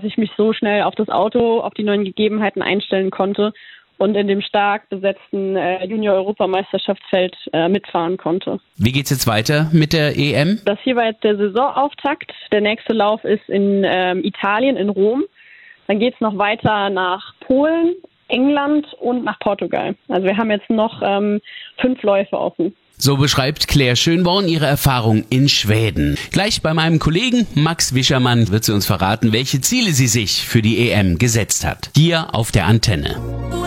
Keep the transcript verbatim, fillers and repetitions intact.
ich mich so schnell auf das Auto, auf die neuen Gegebenheiten einstellen konnte und in dem stark besetzten äh, Junior-Europameisterschaftsfeld äh, mitfahren konnte. Wie geht's jetzt weiter mit der E M? Das hier war jetzt der Saisonauftakt. Der nächste Lauf ist in ähm, Italien, in Rom. Dann geht's noch weiter nach Polen, England und nach Portugal. Also wir haben jetzt noch ähm, fünf Läufe offen. So beschreibt Claire Schönborn ihre Erfahrung in Schweden. Gleich bei meinem Kollegen Max Wischermann wird sie uns verraten, welche Ziele sie sich für die E M gesetzt hat. Hier auf der Antenne.